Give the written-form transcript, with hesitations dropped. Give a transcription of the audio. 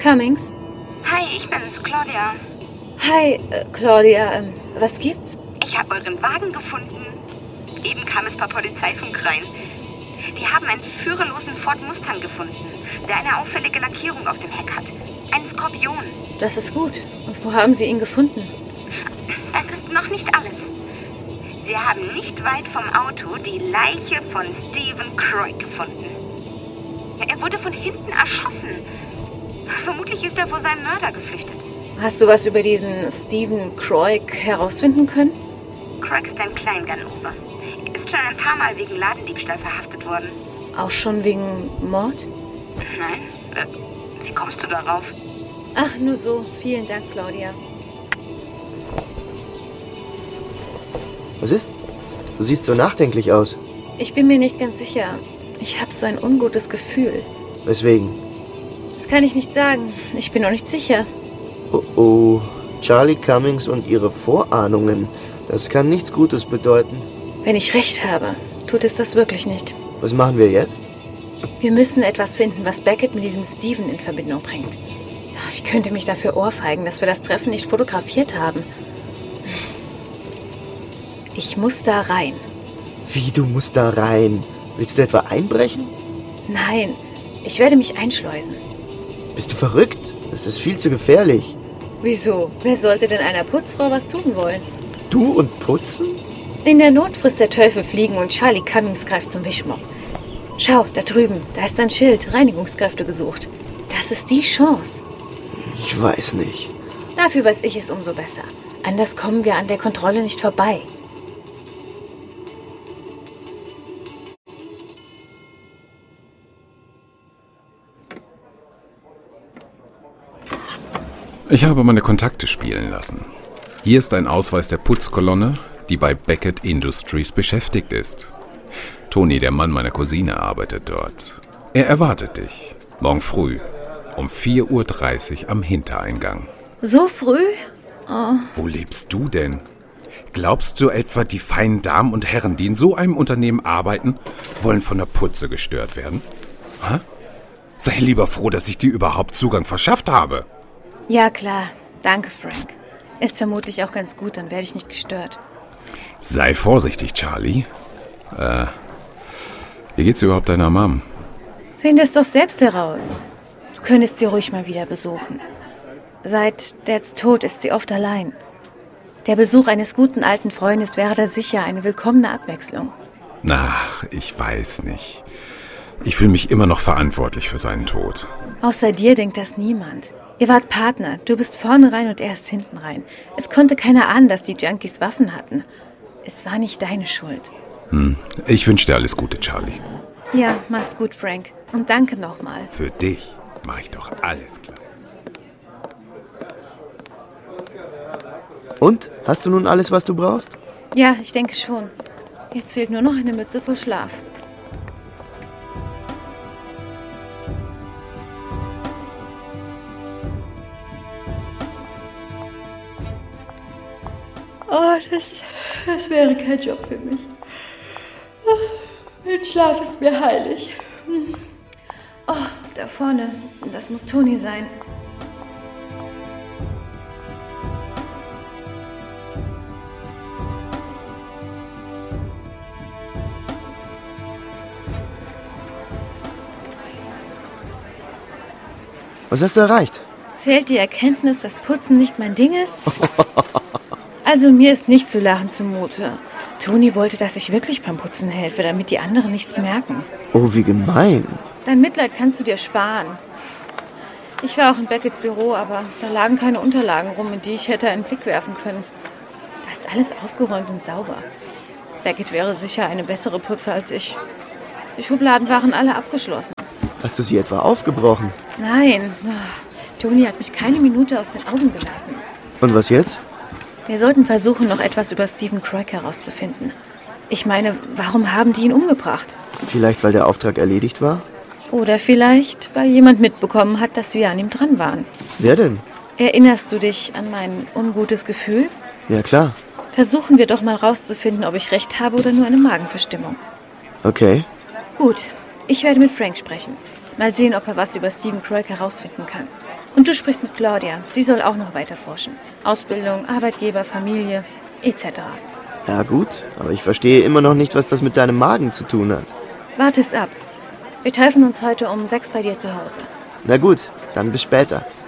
Cummings? Hi, ich bin's, Claudia. Hi, Claudia. Was gibt's? Ich habe euren Wagen gefunden. Eben kam es per Polizeifunk rein. Die haben einen führerlosen Ford Mustang gefunden, der eine auffällige Lackierung auf dem Heck hat. Einen Skorpion. Das ist gut. Und wo haben Sie ihn gefunden? Das ist noch nicht alles. Sie haben nicht weit vom Auto die Leiche von Stephen Croix gefunden. Er wurde von hinten erschossen. Vermutlich ist er vor seinem Mörder geflüchtet. Hast du was über diesen Stephen Croix herausfinden können? Croix ist ein Kleinganove. Er ist schon ein paar Mal wegen Ladendiebstahl verhaftet worden. Auch schon wegen Mord? Nein? Wie kommst du darauf? Ach, nur so. Vielen Dank, Claudia. Was ist? Du siehst so nachdenklich aus. Ich bin mir nicht ganz sicher. Ich habe so ein ungutes Gefühl. Weswegen? Das kann ich nicht sagen. Ich bin noch nicht sicher. Oh. Charlie Cummings und ihre Vorahnungen. Das kann nichts Gutes bedeuten. Wenn ich recht habe, tut es das wirklich nicht. Was machen wir jetzt? Wir müssen etwas finden, was Beckett mit diesem Stephen in Verbindung bringt. Ich könnte mich dafür ohrfeigen, dass wir das Treffen nicht fotografiert haben. Ich muss da rein. Wie, du musst da rein? Willst du etwa einbrechen? Nein, ich werde mich einschleusen. Bist du verrückt? Das ist viel zu gefährlich. Wieso? Wer sollte denn einer Putzfrau was tun wollen? Du und Putzen? In der Not frisst der Teufel Fliegen und Charlie Cummings greift zum Wischmopp. Schau, da drüben, da ist ein Schild, Reinigungskräfte gesucht. Das ist die Chance. Ich weiß nicht. Dafür weiß ich es umso besser. Anders kommen wir an der Kontrolle nicht vorbei. Ich habe meine Kontakte spielen lassen. Hier ist ein Ausweis der Putzkolonne, die bei Beckett Industries beschäftigt ist. Toni, der Mann meiner Cousine, arbeitet dort. Er erwartet dich. Morgen früh um 4:30 Uhr am Hintereingang. So früh? Oh. Wo lebst du denn? Glaubst du etwa, die feinen Damen und Herren, die in so einem Unternehmen arbeiten, wollen von der Putze gestört werden? Hä? Sei lieber froh, dass ich dir überhaupt Zugang verschafft habe. Ja, klar. Danke, Frank. Ist vermutlich auch ganz gut, dann werde ich nicht gestört. Sei vorsichtig, Charlie. Wie geht's überhaupt deiner Mom? Finde es doch selbst heraus. Du könntest sie ruhig mal wieder besuchen. Seit Dads Tod ist sie oft allein. Der Besuch eines guten alten Freundes wäre da sicher eine willkommene Abwechslung. Ach, ich weiß nicht. Ich fühle mich immer noch verantwortlich für seinen Tod. Außer dir denkt das niemand. Ihr wart Partner. Du bist vorne rein und er ist hinten rein. Es konnte keiner ahnen, dass die Junkies Waffen hatten. Es war nicht deine Schuld. Ich wünsche dir alles Gute, Charlie. Ja, mach's gut, Frank. Und danke nochmal. Für dich mache ich doch alles klar. Und? Hast du nun alles, was du brauchst? Ja, ich denke schon. Jetzt fehlt nur noch eine Mütze voll Schlaf. Oh, das wäre kein Job für mich. Mein Schlaf ist mir heilig. Oh, da vorne. Das muss Toni sein. Was hast du erreicht? Zählt die Erkenntnis, dass Putzen nicht mein Ding ist? Also mir ist nicht zu lachen zumute. Toni wollte, dass ich wirklich beim Putzen helfe, damit die anderen nichts merken. Oh, wie gemein. Dein Mitleid kannst du dir sparen. Ich war auch in Becketts Büro, aber da lagen keine Unterlagen rum, in die ich hätte einen Blick werfen können. Da ist alles aufgeräumt und sauber. Beckett wäre sicher eine bessere Putzer als ich. Die Schubladen waren alle abgeschlossen. Hast du sie etwa aufgebrochen? Nein, Toni hat mich keine Minute aus den Augen gelassen. Und was jetzt? Wir sollten versuchen, noch etwas über Stephen Croix herauszufinden. Ich meine, warum haben die ihn umgebracht? Vielleicht, weil der Auftrag erledigt war? Oder vielleicht, weil jemand mitbekommen hat, dass wir an ihm dran waren. Wer denn? Erinnerst du dich an mein ungutes Gefühl? Ja, klar. Versuchen wir doch mal rauszufinden, ob ich recht habe oder nur eine Magenverstimmung. Okay. Gut, ich werde mit Frank sprechen. Mal sehen, ob er was über Stephen Croix herausfinden kann. Und du sprichst mit Claudia. Sie soll auch noch weiter forschen. Ausbildung, Arbeitgeber, Familie, etc. Ja gut, aber ich verstehe immer noch nicht, was das mit deinem Magen zu tun hat. Warte es ab. Wir treffen uns heute um 6 bei dir zu Hause. Na gut, dann bis später.